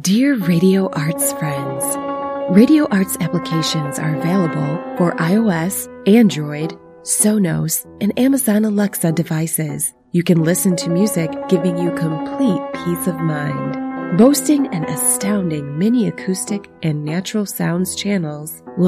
Dear Radio Arts friends, Radio Arts applications are available for iOS, Android, Sonos, and Amazon Alexa devices. You can listen to music giving you complete peace of mind. Boasting an astounding mini acoustic and natural sounds channels will